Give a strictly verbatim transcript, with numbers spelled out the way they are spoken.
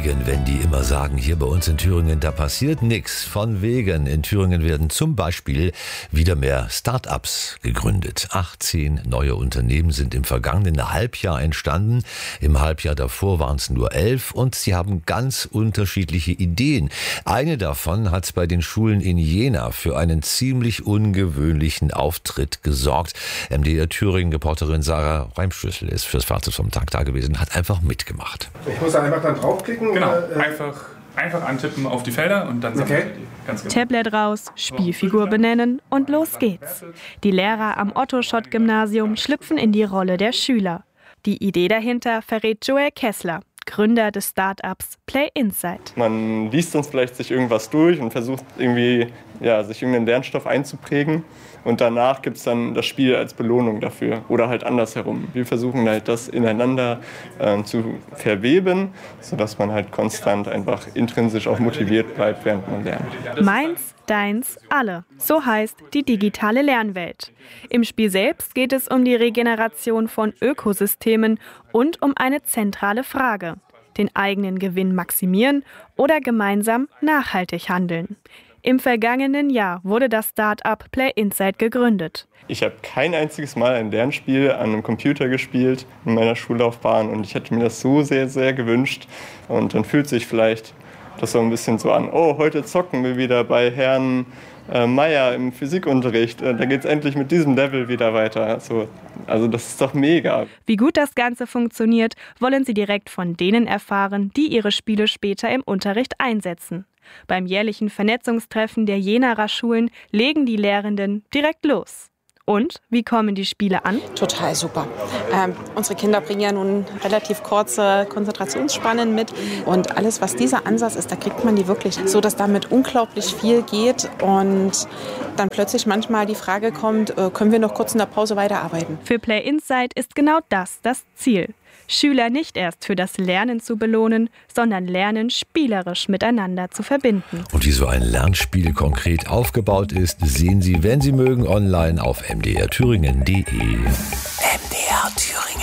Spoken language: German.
wegen, wenn die immer sagen, hier bei uns in Thüringen, da passiert nichts. Von wegen. In Thüringen werden zum Beispiel wieder mehr Start-ups gegründet. achtzehn neue Unternehmen sind im vergangenen Halbjahr entstanden. Im Halbjahr davor waren es nur elf und sie haben ganz unterschiedliche Ideen. Eine davon hat bei den Schulen in Jena für einen ziemlich ungewöhnlichen Auftritt gesorgt. M D R Thüringen-Reporterin Sarah Reimschlüssel ist fürs Fazit vom Tag da gewesen, hat einfach mitgemacht. Ich muss da einfach dann draufklicken? Genau, oder, äh einfach, einfach antippen auf die Felder und dann sammelt okay. ihr die. Ganz genau. Tablet raus, Spielfigur benennen und los geht's. Die Lehrer am Otto-Schott-Gymnasium schlüpfen in die Rolle der Schüler. Die Idee dahinter verrät Joel Kessler, Gründer des Start-ups Play Insight. Man liest uns vielleicht sich irgendwas durch und versucht irgendwie, ja, sich irgendeinen Lernstoff einzuprägen. Und danach gibt es dann das Spiel als Belohnung dafür oder halt andersherum. Wir versuchen halt das ineinander äh, zu verweben, sodass man halt konstant einfach intrinsisch auch motiviert bleibt, während man lernt. Meins, deins, alle. So heißt die digitale Lernwelt. Im Spiel selbst geht es um die Regeneration von Ökosystemen und um eine zentrale Frage: den eigenen Gewinn maximieren oder gemeinsam nachhaltig handeln. Im vergangenen Jahr wurde das Start-up Play Insight gegründet. Ich habe kein einziges Mal ein Lernspiel an einem Computer gespielt in meiner Schullaufbahn und ich hätte mir das so sehr, sehr gewünscht. Und dann fühlt sich vielleicht das so ein bisschen so an, oh, heute zocken wir wieder bei Herrn äh, Meier im Physikunterricht. Äh, da geht es endlich mit diesem Level wieder weiter. Also, also das ist doch mega. Wie gut das Ganze funktioniert, wollen Sie direkt von denen erfahren, die ihre Spiele später im Unterricht einsetzen. Beim jährlichen Vernetzungstreffen der Jenaer Schulen legen die Lehrenden direkt los. Und wie kommen die Spiele an? Total super. Ähm, unsere Kinder bringen ja nun relativ kurze Konzentrationsspannen mit. Und alles, was dieser Ansatz ist, da kriegt man die wirklich so, dass damit unglaublich viel geht. Und dann plötzlich manchmal die Frage kommt, äh, können wir noch kurz in der Pause weiterarbeiten? Für Play Insight ist genau das das Ziel. Schüler nicht erst für das Lernen zu belohnen, sondern Lernen spielerisch miteinander zu verbinden. Und wie so ein Lernspiel konkret aufgebaut ist, sehen Sie, wenn Sie mögen, online auf m d r thüringen punkt d e. M D R Thüringen.